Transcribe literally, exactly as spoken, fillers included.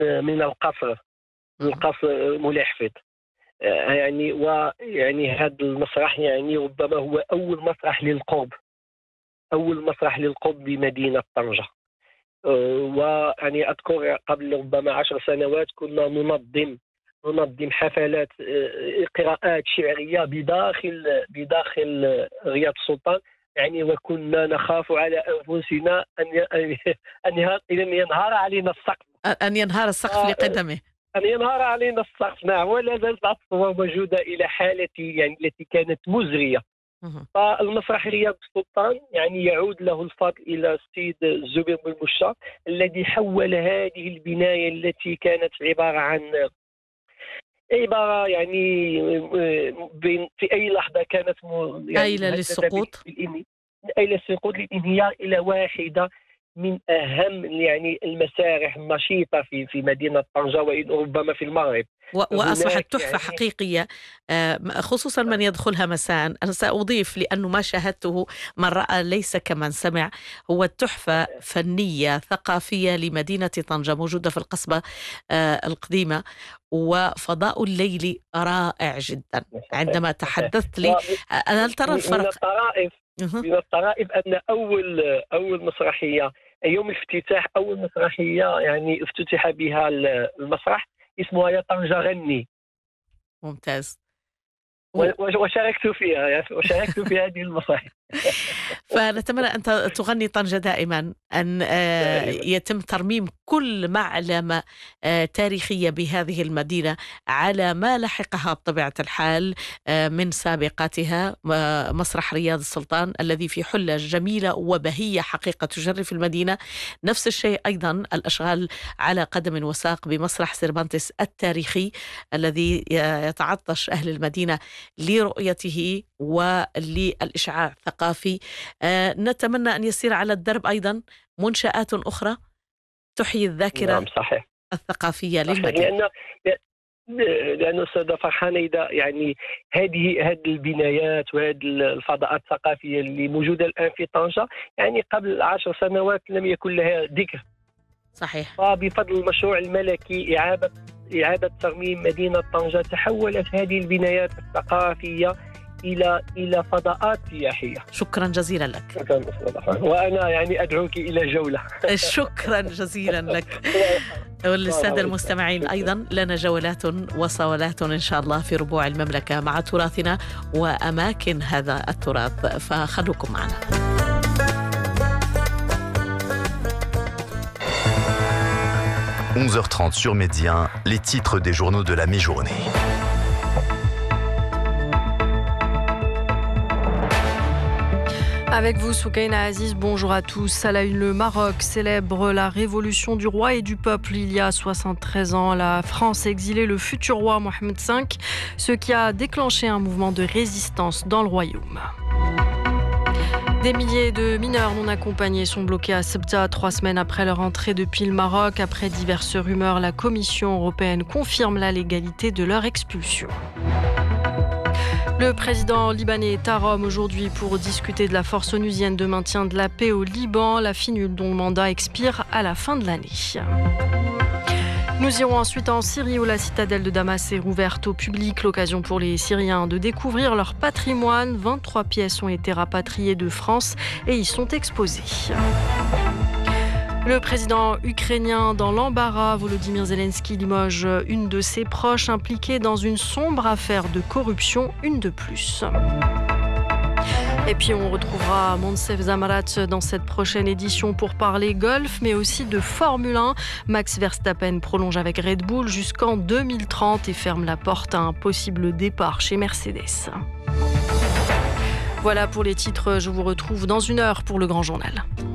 من القصر من القصر مولاي حفيظ. آه، يعني ويعني هذا المسرح يعني ربما هو أول مسرح للقرب أول مسرح للقرب بمدينة طنجة. آه، ويعني أذكر قبل ربما عشر سنوات كنا ننظم ننظم حفلات آه، قراءات شعرية بداخل بداخل رياض السلطان، يعني وكنا نخاف على أنفسنا أن ي- أن أن أن ينهار علينا السقف. أن ينهار السقف آه، لقدمه. أن ينهار علينا السقف، نعم. ولا زالت بعض الصور موجودة إلى حالة يعني التي كانت مزرية. مهم. فالمسرح رياض السلطان يعني يعود له الفضل إلى السيد الزبير بن بشار الذي حول هذه البناية التي كانت عبارة عن عبارة يعني آه، بين في أي لحظة كانت م- يعني آيلة مهددة للسقوط. بالإنهيار، إلى السقوط للانهيار، إلى واحدة من أهم يعني المسارح النشيطة في في مدينة طنجة وربما في المغرب. و- هناك وأصبحت تحفة يعني حقيقية، آه، خصوصا من يدخلها مساء. أنا سأضيف لأنه ما شاهدته من رأى ليس كمن سمع. هو تحفة فنية ثقافية لمدينة طنجة موجودة في القصبة آه، القديمة، وفضاء الليل رائع جدا. صحيح عندما صحيح. تحدثت لي آه، هل ترى ومن الفرق؟ الطرائف أها. من الطرائف أن أول أول مسرحية يوم الافتتاح، أول مسرحية يعني افتتح بها المسرح اسمها يا طنجة غني. ممتاز. و- وشاركت فيها يعني وشاركت في هذه المسرح. فنتمنى أن ت- تغني طنجة دائما، أن آه، دائما. يتم ترميم كل معلمة آه، تاريخية بهذه المدينة على ما لحقها بطبيعة الحال آه، من سابقاتها. آه، مسرح رياض السلطان الذي في حلة جميلة وبهية حقيقة تشرف المدينة. نفس الشيء أيضا الأشغال على قدم وساق بمسرح سيرفانتس التاريخي الذي يتعطش أهل المدينة لرؤيته وللإشعاع الثقافي. آه، نتمنى أن يسير على الدرب أيضا منشآت أخرى تحيي الذاكرة نعم صحيح الثقافية صحيح. للمدينة. لأن لأن أستاذة فرحان إذا يعني هذه هذه البنايات وهذه الفضاءات الثقافية اللي موجودة الآن في طنجة يعني قبل عشر سنوات لم يكن لها ذكر. صحيح. فبفضل المشروع الملكي إعادة إعادة ترميم مدينة طنجة تحولت هذه البنايات الثقافية إلى إلى فضاءات سياحية. شكرا جزيلا لك. شكرا أستاذة فرحان. وأنا يعني أدعوك إلى جولة. شكرا جزيلا لك. وللسادة المستمعين أيضا لنا جولات وصولات إن شاء الله في ربوع المملكة مع تراثنا وأماكن هذا التراث، فخلوكم معنا. onze heures trente sur Médien, les titres des journaux de la mi-journée. Avec vous, Soukaina Aziz, bonjour à tous. À la une, le Maroc célèbre la révolution du roi et du peuple. Il y a soixante-treize ans, la France exilait le futur roi Mohamed cinq, ce qui a déclenché un mouvement de résistance dans le royaume. Des milliers de mineurs non accompagnés sont bloqués à Ceuta trois semaines après leur entrée depuis le Maroc. Après diverses rumeurs, la Commission européenne confirme la légalité de leur expulsion. Le président libanais est à Rome aujourd'hui pour discuter de la force onusienne de maintien de la paix au Liban, la FINUL dont le mandat expire à la fin de l'année. Nous irons ensuite en Syrie où la citadelle de Damas est rouverte au public. L'occasion pour les Syriens de découvrir leur patrimoine. vingt-trois pièces ont été rapatriées de France et y sont exposées. Le président ukrainien dans l'embarras, Volodymyr Zelensky limoge une de ses proches impliquée dans une sombre affaire de corruption, une de plus. Et puis on retrouvera Moncef Zamarat dans cette prochaine édition pour parler golf, mais aussi de Formule un. Max Verstappen prolonge avec Red Bull jusqu'en deux mille trente et ferme la porte à un possible départ chez Mercedes. Voilà pour les titres, je vous retrouve dans une heure pour le Grand Journal.